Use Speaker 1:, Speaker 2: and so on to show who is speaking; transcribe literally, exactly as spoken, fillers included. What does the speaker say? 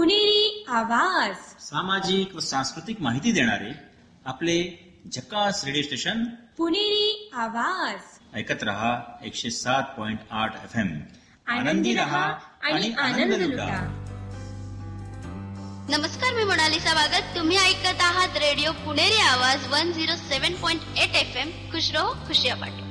Speaker 1: पुणेरी आवाज,
Speaker 2: सामाजिक व सांस्कृतिक माहिती देणारे आपले झकास रेडिओ स्टेशन
Speaker 1: पुणेरी आवाज.
Speaker 2: ऐकत रहा एकशे सात पॉइंट आठ एफ एम.
Speaker 1: आनंदी रहा आणि आनंद लुटा.
Speaker 3: नमस्कार, मी मोनालिसा वागत. तुम्ही ऐकत आहात रेडिओ पुणेरी आवाज वन झिरो सेवन पॉइंट एट एफ एम. खुश रहो खुशिया बांटो.